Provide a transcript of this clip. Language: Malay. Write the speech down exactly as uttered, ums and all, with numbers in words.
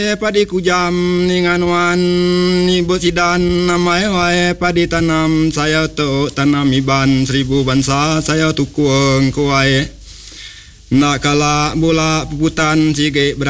padi kujam ninganuan ni bosidan namai wae padi tanam saya tu tanam iban seribu bansa saya tukuang kuai nak kala bola puputan sige